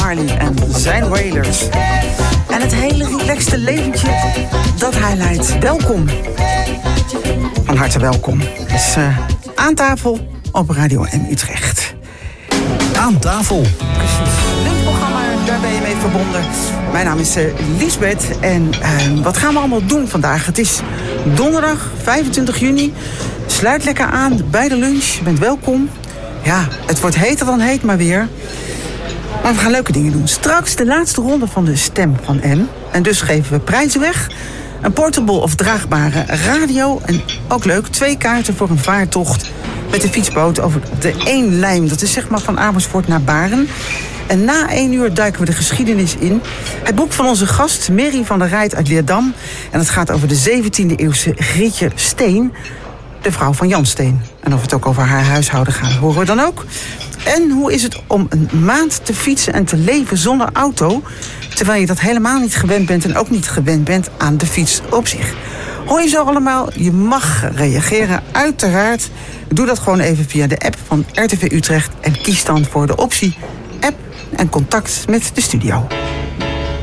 Marley en zijn Wailers. En het hele relaxte leventje dat hij leidt. Welkom. Van harte welkom. Dus aan tafel op Radio M Utrecht. Aan tafel. Precies. Dit programma, daar ben je mee verbonden. Mijn naam is Liesbeth. En wat gaan we allemaal doen vandaag? Het is donderdag 25 juni. Sluit lekker aan bij de lunch. Je bent welkom. Ja, het wordt heter dan heet maar weer. Maar we gaan leuke dingen doen. Straks de laatste ronde van de Stem van M. En dus geven we prijzen weg. Een portable of draagbare radio. En ook leuk, 2 kaarten voor een vaartocht met de fietsboot over de Eenlijm. Dat is zeg maar van Amersfoort naar Baren. En na 1 uur duiken we de geschiedenis in. Het boek van onze gast, Mary van der Rijt uit Leerdam. En het gaat over de 17e eeuwse Grietje Steen, de vrouw van Jan Steen. En of het ook over haar huishouden gaat, horen we dan ook. En hoe is het om een maand te fietsen en te leven zonder auto, terwijl je dat helemaal niet gewend bent en ook niet gewend bent aan de fiets op zich. Hoor je zo allemaal? Je mag reageren, uiteraard. Doe dat gewoon even via de app van RTV Utrecht en kies dan voor de optie app en contact met de studio.